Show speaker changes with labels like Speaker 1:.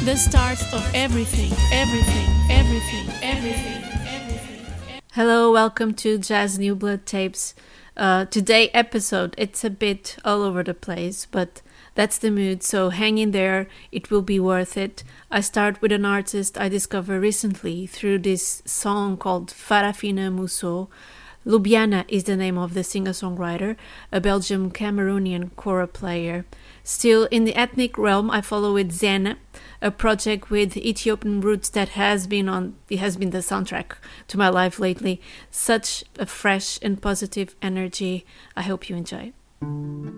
Speaker 1: The start of everything, everything, everything, everything, everything. Hello, welcome to Jazz New Blood Tapes. Today episode, it's a bit all over the place, but that's the mood, so hang in there, it will be worth it. I start with an artist I discovered recently through this song called Farafina Mousso. Lubiana is the name of the singer-songwriter, a Belgium-Cameroonian kora player. Still, in the ethnic realm, I follow with Zen, a project with Ethiopian roots that has been the soundtrack to my life lately. Such a fresh and positive energy. I hope you enjoy.